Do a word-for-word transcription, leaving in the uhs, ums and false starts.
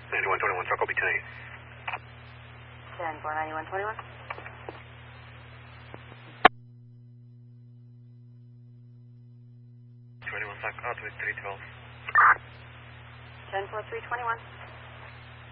ninety-one twenty-one, truck will be ten eight. ten four ninety-one twenty-one. twenty-one, South, out with three twelve. ten four three twenty-one.